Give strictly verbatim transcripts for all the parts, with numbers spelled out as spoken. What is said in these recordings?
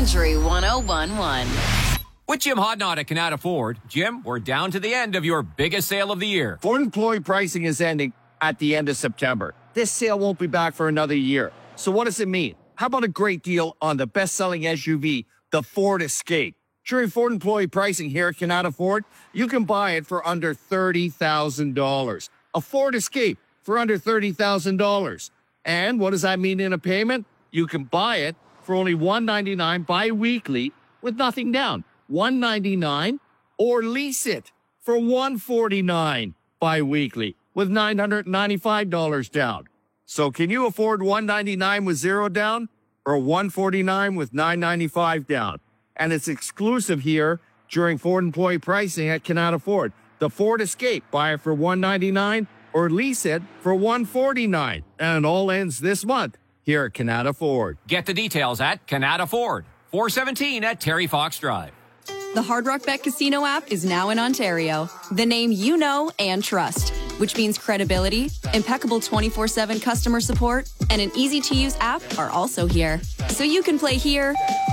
Country one oh one point one. With Jim Hodnott at Canada Ford. Jim, we're down to the end of your biggest sale of the year. Ford employee pricing is ending at the end of September. This sale won't be back for another year. So what does it mean? How about a great deal on the best-selling S U V, the Ford Escape? During Ford employee pricing here at Canada Ford, you can buy it for under thirty thousand dollars. A Ford Escape for under thirty thousand dollars. And what does that mean in a payment? You can buy it for only one hundred ninety-nine dollars bi-weekly with nothing down. one hundred ninety-nine dollars or lease it for one hundred forty-nine dollars bi-weekly with nine hundred ninety-five dollars down. So can you afford one hundred ninety-nine dollars with zero down or one hundred forty-nine dollars with nine hundred ninety-five dollars down? And it's exclusive here during Ford employee pricing at Canada Ford. The Ford Escape, buy it for one hundred ninety-nine dollars or lease it for one hundred forty-nine dollars. And it all ends this month here at Canada Ford. Get the details at Canada Ford, four seventeen at Terry Fox Drive. The Hard Rock Bet Casino app is now in Ontario. The name you know and trust, which means credibility, impeccable twenty-four seven customer support, and an easy-to-use app are also here. So you can play here,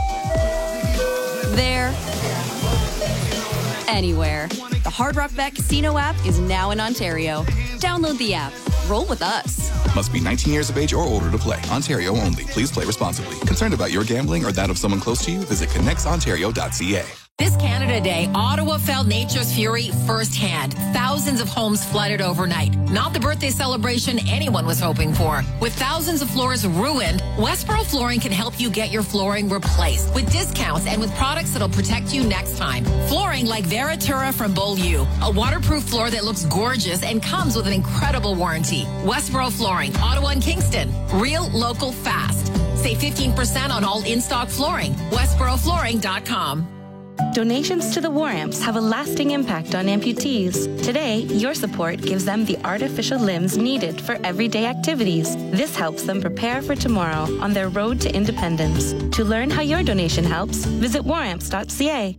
there, anywhere. The Hard Rock Bet Casino app is now in Ontario. Download the app. Roll with us. Must be nineteen years of age or older to play. Ontario only. Please play responsibly. Concerned about your gambling or that of someone close to you? Visit connects ontario dot c a. This Canada Day, Ottawa felt nature's fury firsthand. Thousands of homes flooded overnight. Not the birthday celebration anyone was hoping for. With thousands of floors ruined, Westboro Flooring can help you get your flooring replaced with discounts and with products that'll protect you next time. Flooring like Veratura from Beaulieu, a waterproof floor that looks gorgeous and comes with an incredible warranty. Westboro Flooring, Ottawa and Kingston. Real, local, fast. Save fifteen percent on all in-stock flooring. westboro flooring dot com. Donations to the War Amps have a lasting impact on amputees. Today, your support gives them the artificial limbs needed for everyday activities. This helps them prepare for tomorrow on their road to independence. To learn how your donation helps, visit war amps dot c a.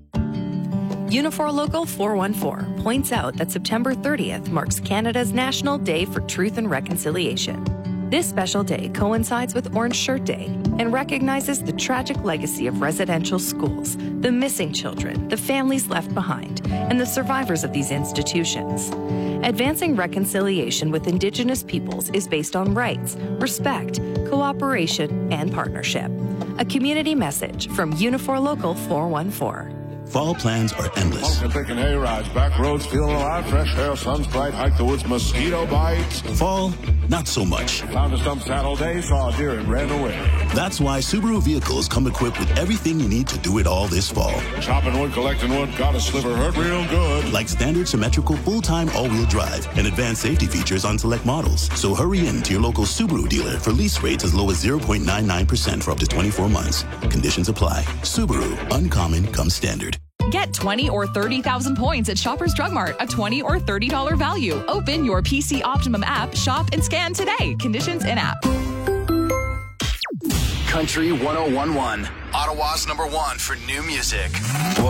Unifor Local four one four points out that September thirtieth marks Canada's National Day for Truth and Reconciliation. This special day coincides with Orange Shirt Day and recognizes the tragic legacy of residential schools, the missing children, the families left behind, and the survivors of these institutions. Advancing reconciliation with Indigenous peoples is based on rights, respect, cooperation, and partnership. A community message from Unifor Local four one four. Fall plans are endless. Pumpkin picking hay rides, back roads feeling alive, fresh air, sun's bright, hike the woods, mosquito bites. Fall, not so much. Found a stump saddle day, saw a deer and ran away. That's why Subaru vehicles come equipped with everything you need to do it all this fall. Chopping wood, collecting wood, got a sliver hurt real good. Like standard symmetrical full-time all-wheel drive and advanced safety features on select models. So hurry in to your local Subaru dealer for lease rates as low as zero point nine nine percent for up to twenty-four months. Conditions apply. Subaru, uncommon comes standard. Get twenty or thirty thousand points at Shoppers Drug Mart, a twenty or thirty dollars value. Open your P C Optimum app, shop, and scan today. Conditions in app. Country one oh one point one, Ottawa's number one for new music.